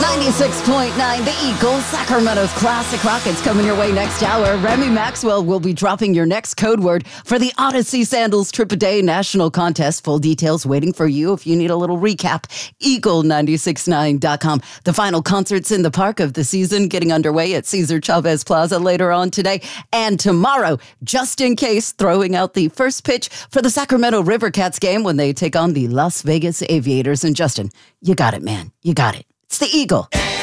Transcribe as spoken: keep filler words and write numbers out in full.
ninety-six point nine, the Eagles, Sacramento's Classic Rockets coming your way next hour. Remy Maxwell will be dropping your next code word for the Odyssey Sandals Trip a Day National Contest. Full details waiting for you if you need a little recap. eagle nine six nine dot com. The final concerts in the park of the season getting underway at Cesar Chavez Plaza later on today and tomorrow, just in case, throwing out the first pitch for the Sacramento River Cats game when they take on the Las Vegas Aviators. And Justin, you got it, man. You got it. It's the Eagle.